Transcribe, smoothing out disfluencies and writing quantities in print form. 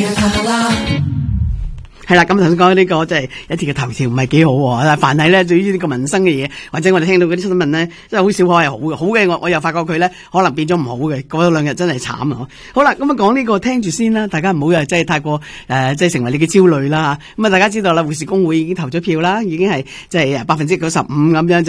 係啦，咁頭先講呢個即係一啲嘅頭條唔係幾好喎。但係凡係咧對於呢個民生嘅嘢，或者我哋聽到嗰啲新聞咧，真係好少可係好嘅。好嘅我又發覺佢咧可能變咗唔好嘅。嗰兩日真係慘啊！好啦，咁啊講呢個聽住先啦，大家唔好又真係太過即係成為你嘅焦慮啦嚇。咁啊大家知道啦，護士工會已經投咗票啦，已經係即係95%咁樣。